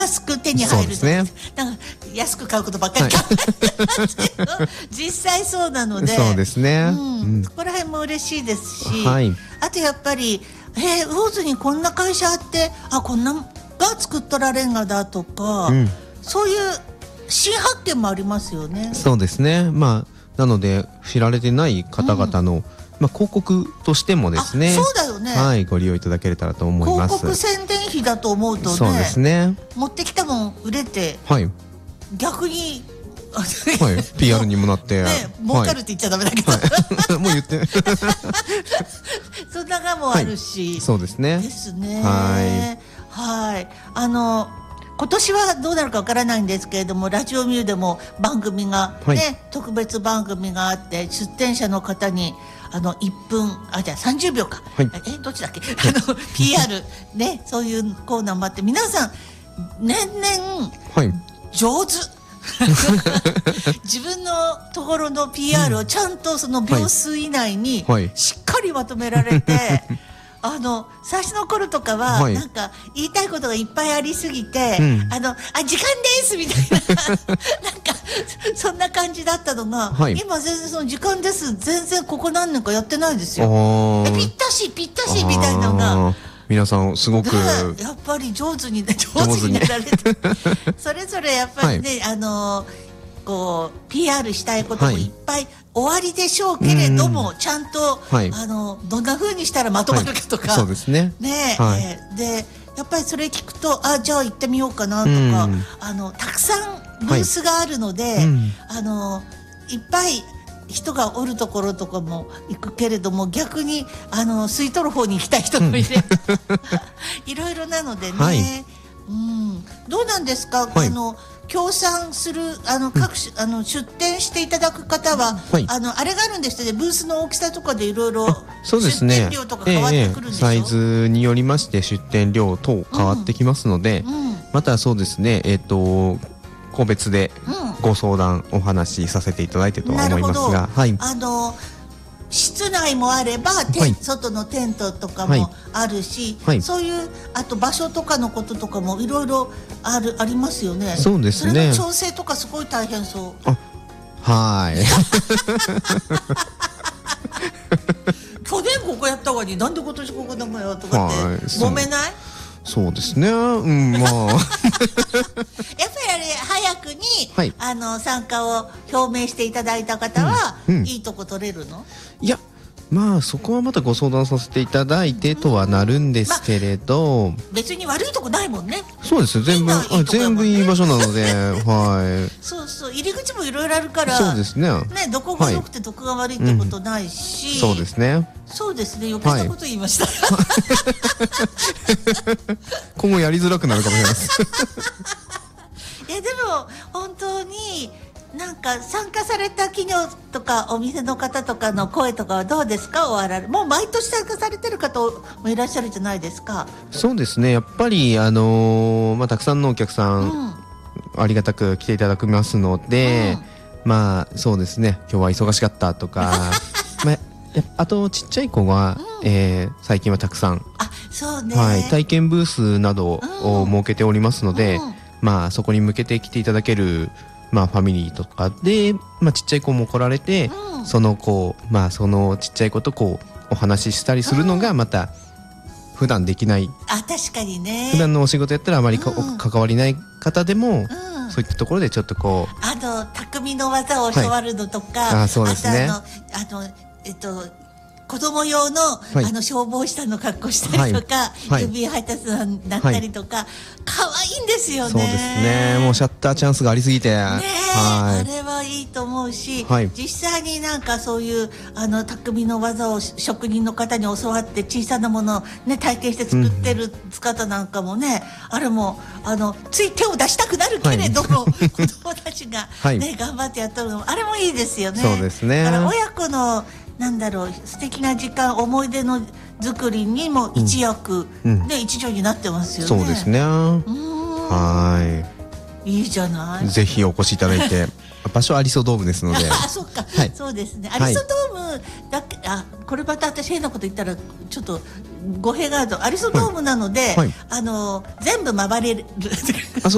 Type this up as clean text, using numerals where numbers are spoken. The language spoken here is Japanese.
安く手に入る。 そうですね。 なんか安く買うことばっかり考えてますけど、実際そうなので、 そうですね。 そこら辺も嬉しいですし、あとやっぱり魚津にこんな会社あって、こんなが作っとられんがだとか、そういう新発見もありますよね。 そうですね。なので知られてない方々の、広告としてもですね、 そうだよね。 ご利用いただけたらと思います。 広告宣伝費だと思うとね、 そうですね。 持ってきたもん売れて、逆に PR にもなって儲かるって言っちゃダメだけど、 もう言ってそんながもあるし、 そうですね。 ですね。今年はどうなるかわからないんですけれども、ラジオミューでも番組が特別番組があって、出展者の方に1分じゃあ30秒か、どっちだっけPR ね、そういうコーナーもあって、皆さん年々上手自分のところの PR をちゃんとその秒数以内にしっかりまとめられて、最初の頃とかはなんか言いたいことがいっぱいありすぎて、時間ですみたいななんかそんな感じだったのが、今全然その時間です全然ここ何年かやってないですよ。ぴったしぴったしみたいなのが皆さんすごくやっぱり上手になられてそれぞれやっぱりね、こう PR したいこともいっぱい終わりでしょうけれども、ちゃんと、どんな風にしたらまとまるかとか、 そうですね。 でやっぱりそれ聞くとじゃあ行ってみようかなとか、たくさんブースがあるので、いっぱい人がおるところとかも行くけれども、逆に吸い取る方に行きたい人もいればいろいろなのでね、どうなんですか、協賛する各種出店していただく方は、あれがあるんですね、ブースの大きさとかでいろいろ出店料とか変わってくるんでしょ。 サイズによりまして出店料等変わってきますので、またそうですね、個別でご相談お話しさせていただいてとは思いますが、 室内もあれば、外のテントとかもあるし、そういうあと場所とかのこととかもいろいろありますよね。 そうですね。 それの調整とかすごい大変そう。去年ここやったわになんで今年ここだもよとかって揉めない？ そうですね。やっぱり早くに、参加を表明していただいた方は、いいとこ取れるの？ いや、そこはまたご相談させていただいてとはなるんですけれど、 別に悪いとこないもんね。 そうですよ、全部いい場所なのでそうそう、入り口もいろいろあるから、 そうですね。 どこが良くてどこが悪いってことないし、 そうですね。 そうですね、余計なこと言いました。 今後やりづらくなるかもしれないです。 でも本当になんか参加された企業とかお店の方とかの声とかはどうですか？もう毎年参加されてる方もいらっしゃるじゃないですか。 そうですね、やっぱりたくさんのお客さん、ありがたく来ていただきますので、そうですね、今日は忙しかったとかあとちっちゃい子が、最近はたくさん、 そうね、 体験ブースなどを設けておりますので、そこに向けて来ていただける、ファミリーとかで、ちっちゃい子も来られて、その子、そのちっちゃい子とお話ししたりするのがまた普段できない、 確かにね、 普段のお仕事やったらあまり関わりない方でも、そういったところでちょっと匠の技を教わるのとか、 そうですね、 子供用の、消防士さんの格好したりとか、郵便配達さんだったりとか、可愛いんですよね。 そうですね、もうシャッターチャンスがありすぎて、あれはいいと思うし、実際になんかそういう匠の技を職人の方に教わって小さなものをね体験して作ってる姿なんかもね、あれもつい手を出したくなるけれども、子供たちがね頑張ってやったの、あれもいいですよね。 そうですね。 だから親子の素敵な時間、思い出の作りにも一役、一助になってますよね。 そうですね。 いいじゃない。 ぜひお越しいただいて、場所はアリソドームですので。 そっか、そうですね。アリソドームだけ、これまた私変なこと言ったらちょっと語弊があると、アリソドームなので、全部回れる。